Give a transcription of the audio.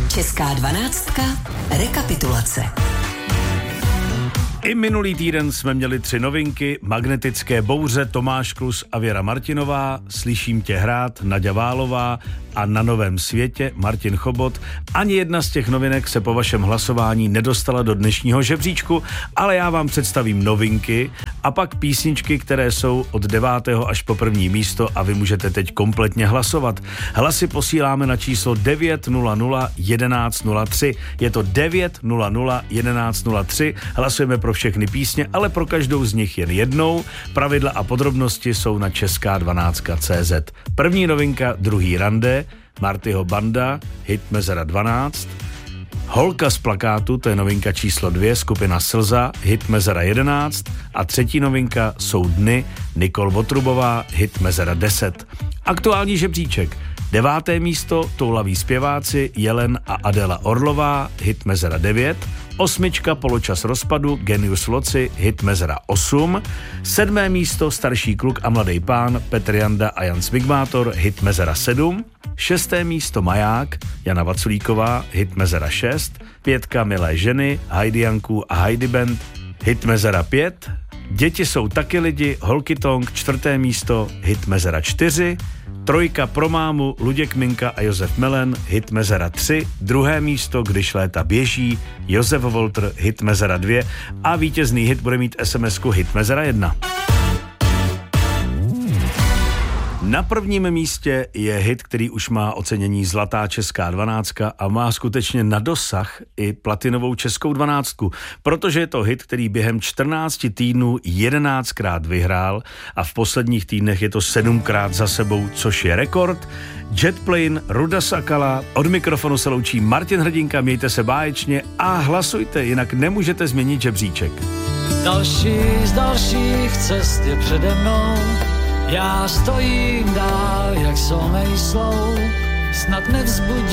Česká 12. Rekapitulace. I minulý týden jsme měli 3 novinky: Magnetické bouře, Tomáš Klus a Věra Martinová, Slyším tě hrát, Naďa Válová a Na novém světě Martin Chobot. Ani jedna z těch novinek se po vašem hlasování nedostala do dnešního žebříčku, ale já vám představím novinky a pak písničky, které jsou od 9. až po 1. místo a vy můžete teď kompletně hlasovat. Hlasy posíláme na číslo 900 1103. Je to 900 1103. Hlasujeme pro všechny písně, ale pro každou z nich jen jednou. Pravidla a podrobnosti jsou na česká12.cz. První novinka, Druhý rande, Martyho Banda, hit Mezera 12. Holka z plakátu, to je novinka číslo 2, skupina Slza, hit Mezera 11. A třetí novinka Jsou dny, Nikol Votrubová, hit Mezera 10. Aktuální žebříček. 9. místo, Toulaví zpěváci, Jelen a Adela Orlová, hit Mezera 9. 8. Poločas rozpadu, Genius Loci, hit Mezera 8. 7. místo, Starší kluk a mladý pán, Petr Janda a Jan Smigmátor, hit Mezera 7. 6. místo, Maják, Jana Vaculíková, hit Mezera 6. 5. Milé ženy, Heidi Janku a Heidi Band, hit Mezera 5. Děti jsou taky lidi, Holky Tong, 4. místo, hit Mezera 4. 3. Pro mámu, Luděk Minka a Josef Melen, hit Mezera 3. 2. místo, Když léta běží, Josef Volter, hit Mezera 2. A vítězný hit bude mít SMS-ku hit Mezera 1. Na prvním místě je hit, který už má ocenění Zlatá česká 12 a má skutečně na dosah i platinovou českou 12, protože je to hit, který během 14 týdnů 11krát vyhrál a v posledních týdnech je to 7krát za sebou, což je rekord. Jetplane, Ruda Sakala, od mikrofonu se loučí Martin Hrdinka, mějte se báječně a hlasujte, jinak nemůžete změnit žebříček. Další z dalších cest je přede mnou, já stojím dál, jak jsou nejslou, snad nevzbudí